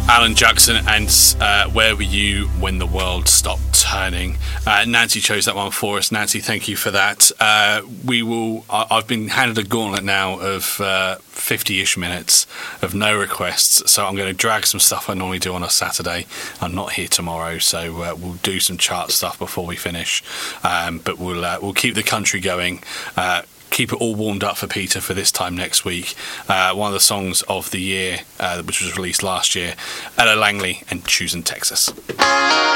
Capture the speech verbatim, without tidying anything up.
Alan Jackson and uh, Where Were You When the World Stopped Turning. Uh, Nancy chose that one for us. Nancy, thank you for that. Uh, we will. I, I've been handed a gauntlet now of uh, fifty-ish minutes of no requests, so I'm going to drag some stuff I normally do on a Saturday. I'm not here tomorrow, so uh, we'll do some chart stuff before we finish. Um, but we'll uh, we'll keep the country going. Uh, keep it all warmed up for Peter for this time next week. Uh, one of the songs of the year, uh, which was released last year, Ella Langley and Choosing Texas.